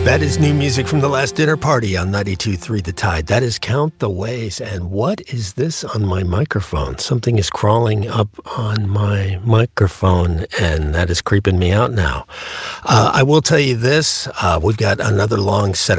That is new music from the last dinner party on 92.3 The Tide. That is Count the Ways. And what is this on my microphone? Something is crawling up on my microphone, and that is creeping me out now. I will tell you this. We've got another long set